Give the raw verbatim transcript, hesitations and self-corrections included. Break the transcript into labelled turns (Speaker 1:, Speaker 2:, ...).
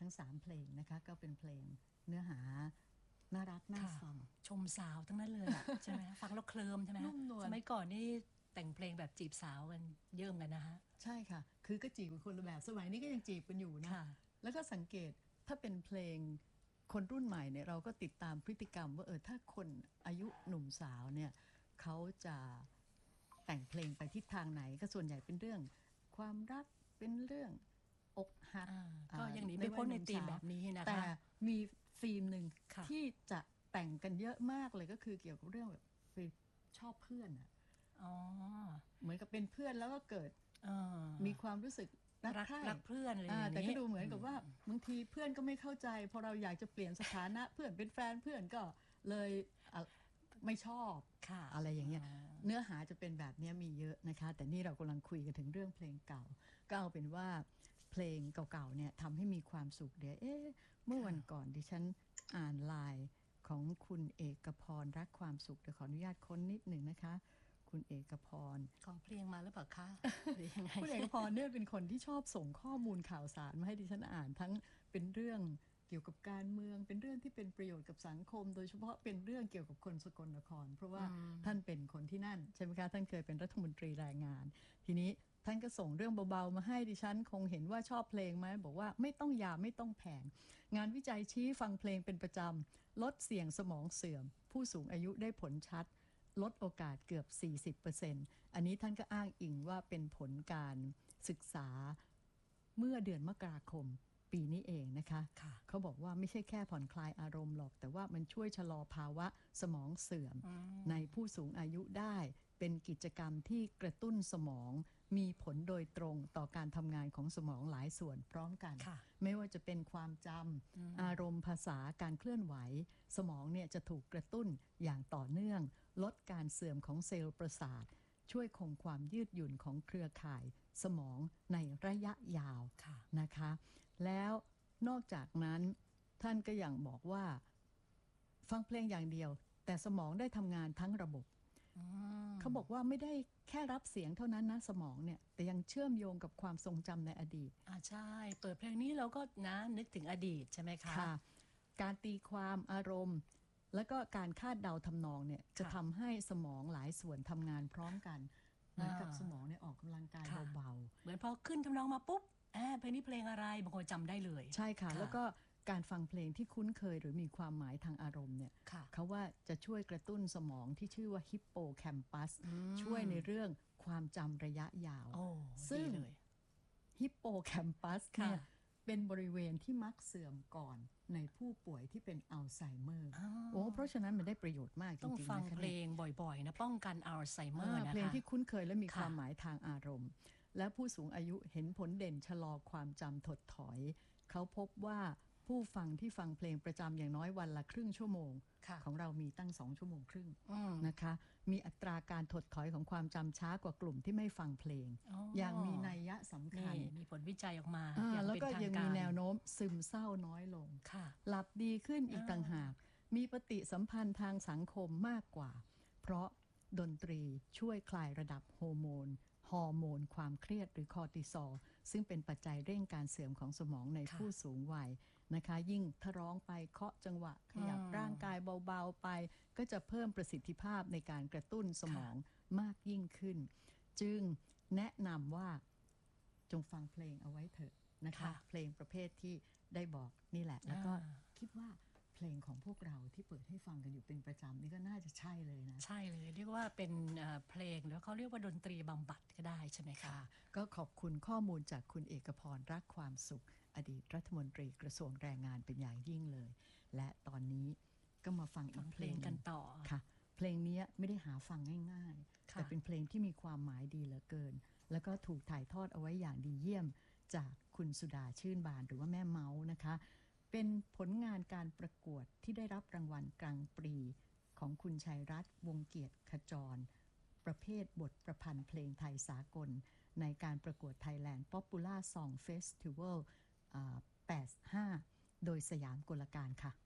Speaker 1: ทั้งสามเพลงนะคะก็เป็นเพลงเนื้อหาน่ารักน่าฟัง
Speaker 2: ชมสาวทั้งนั้นเลยใช่ไหมฟังแล้วเคลิ้มใช่ไหมสมัยก่อนนี่แต่งเพลงแบบจีบสาวกันเยอะกันนะฮะ
Speaker 1: ใช่ค่ะคือก็จีบเป็นคนละแบบสมัยนี้ก็ยังจีบกันอยู่นะแล้วก็สังเกตถ้าเป็นเพลงคนรุ่นใหม่เนี่ยเราก็ติดตามพฤติกรรมว่าเออถ้าคนอายุหนุ่มสาวเนี่ยเขาจะแต่งเพลงไปทิศทางไหนก็ส่วนใหญ่เป็นเรื่องความรักเป็นเรื่องอกหัก
Speaker 2: ก็ยังหนีไม่พ้นในธีมแบบนี้นะคะ
Speaker 1: แต่มีธีมหนึ่งที่จะแต่งกันเยอะมากเลยก็คือเกี่ยวกับเรื่องแบบไปชอบเพื่อนอ่ะเหมือนกับเป็นเพื่อนแล้วก็เกิดมีความรู้สึกรัก
Speaker 2: รักเพื่อนเลย
Speaker 1: แต่ก็ดูเหมือนกับว่าบางทีเพื่อนก็ไม่เข้าใจพอเราอยากจะเปลี่ยนสถานะเพื่อนเป็นแฟนเพื่อนก็เลยไม่ชอบอะไรอย่างเงี้ยเนื้อหาจะเป็นแบบนี้มีเยอะนะคะแต่นี่เรากำลังคุยกันถึงเรื่องเพลงเก่าก็เอาเป็นว่าเพลงเก่าๆเนี่ยทำให้มีความสุขเดี๋ยวเอ๊ะเมื่อวันก่อนดิฉันอ่านไลน์ของคุณเอกพรรักความสุขเดี๋ยวขออนุญาตค้นนิดหนึ่งนะคะคุณเอกพร
Speaker 2: ขอเพลงมาหรือเปล่าคะ
Speaker 1: คุณเอกพรเนี่ยเป็นคนที่ชอบส่งข้อมูลข่าวสารมาให้ดิฉันอ่านทั้งเป็นเรื่องเกี่ยวกับการเมืองเป็นเรื่องที่เป็นประโยชน์กับสังคมโดยเฉพาะเป็นเรื่องเกี่ยวกับคนสกลนครเพราะว่าท่านเป็นคนที่นั่นใช่ไหมคะท่านเคยเป็นรัฐมนตรีแรงงานทีนี้ท่านก็ส่งเรื่องเบาๆมาให้ดิฉันคงเห็นว่าชอบเพลงไหมบอกว่าไม่ต้องยาไม่ต้องแพงงานวิจัยชี้ฟังเพลงเป็นประจำลดเสี่ยงสมองเสื่อมผู้สูงอายุได้ผลชัดลดโอกาสเกือบ สี่สิบเปอร์เซ็นต์ อันนี้ท่านก็อ้างอิงว่าเป็นผลการศึกษาเมื่อเดือนมกราคมปีนี้เองนะคะเขาบอกว่าไม่ใช่แค่ผ่อนคลายอารมณ์หรอกแต่ว่ามันช่วยชะลอภาวะสมองเสื่อมในผู้สูงอายุได้เป็นกิจกรรมที่กระตุ้นสมองมีผลโดยตรงต่อการทำงานของสมองหลายส่วนพร้อมกันไม่ว่าจะเป็นความจำอารมณ์ภาษาการเคลื่อนไหวสมองเนี่ยจะถูกกระตุ้นอย่างต่อเนื่องลดการเสื่อมของเซลล์ประสาทช่วยคงความยืดหยุ่นของเครือข่ายสมองในระยะยาวนะคะแล้วนอกจากนั้นท่านก็ยังบอกว่าฟังเพลงอย่างเดียวแต่สมองได้ทำงานทั้งระบบเขาบอกว่าไม่ได้แค่รับเสียงเท่านั้นนะสมองเนี่ยแต่ยังเชื่อมโยงกับความทรงจำในอดีต
Speaker 2: อ่าใช่เปิดเพลงนี้เราก็นะนึกถึงอดีตใช่ไหมคะ
Speaker 1: ค่ะการตีความอารมณ์แล้วก็การคาดเดาทำนองเนี่ยจะทำให้สมองหลายส่วนทำงานพร้อมกันเหมือนกับสมองเนี่ยออกกำลังกายเบา
Speaker 2: ๆเหมือนพอขึ้นทำนองมาปุ๊บแอบเพลงนี้เพลงอะไรบางคนจำได้เลย
Speaker 1: ใช่ค่ะแล้วก็การฟังเพลงที่คุ้นเคยหรือมีความหมายทางอารมณ์เนี่ยเขาว่าจะช่วยกระตุ้นสมองที่ชื่อว่าฮิปโปแคมปัสช่วยในเรื่องความจำระยะยาวซึ่งฮิปโปแคมปัสเนี่ยเป็นบริเวณที่มักเสื่อมก่อนในผู้ป่วยที่เป็นอัลไซเมอร์โอ้เพราะฉะนั้นมันได้ประโยชน์มากจริงๆ
Speaker 2: ต้องฟังเพลงบ่อยๆนะป้องกันอัลไซเมอร์นะคะ
Speaker 1: เพลงที่คุ้นเคยและมีความหมายทางอารมณ์และผู้สูงอายุเห็นผลเด่นชะลอความจำถดถอยเขาพบว่าผู้ฟังที่ฟังเพลงประจำอย่างน้อยวันละครึ่งชั่วโมงของเรามีตั้งสองชั่วโมงครึ่งนะคะมีอัตราการถดถอยของความจำช้ากว่ากลุ่มที่ไม่ฟังเพลง อ, อย่างมีนัยยะสำคัญ
Speaker 2: มีผลวิจัยออกมา
Speaker 1: แล้วก็ยังมีแนวโน้มซึมเศร้าน้อยลงหลับดีขึ้นอีกต่างหากมีปฏิสัมพันธ์ทางสังคมมากกว่าเพราะดนตรีช่วยคลายระดับฮอร์โมนฮอร์โมนความเครียดหรือคอร์ติซอลซึ่งเป็นปัจจัยเร่งการเสื่อมของสมองในผู้สูงวัยนะคะยิ่งถ้าร้องไปเคาะจังหวะขยับร่างกายเบาๆไปก็จะเพิ่มประสิทธิภาพในการกระตุ้นสมองมากยิ่งขึ้นจึงแนะนำว่าจงฟังเพลงเอาไว้เถอะนะคะเพลงประเภทที่ได้บอกนี่แหละแล้วก็คิดว่าเพลงของพวกเราที่เปิดให้ฟังกันอยู่เป็นประจำนี่ก็น่าจะใช่เลยนะ
Speaker 2: ใช่เลยเรียกว่าเป็นเพลงแล้วเขาเรียกว่าดนตรีบำบัดก็ได้ใช่ไหมคะ
Speaker 1: ก็ขอบคุณข้อมูลจากคุณเอกพรรักความสุขอดีตรัฐมนตรีกระทรวงแรงงานเป็นอย่างยิ่งเลยและตอนนี้ก็มาฟังอีกเพลง
Speaker 2: กันต่อ
Speaker 1: ค่ะเพลงนี้ไม่ได้หาฟังง่ายๆแต่เป็นเพลงที่มีความหมายดีเหลือเกินแล้วก็ถูกถ่ายทอดเอาไว้อย่างดีเยี่ยมจากคุณสุดาชื่นบานหรือว่าแม่เมาส์นะคะเป็นผลงานการประกวดที่ได้รับรางวัลกลางปรีของคุณชัยรัตน์วงเกียรติขจรประเภทบทประพันธ์เพลงไทยสากลในการประกวด Thailand Popular Song Festival แปดสิบห้าโดยสยามกลการค่ะ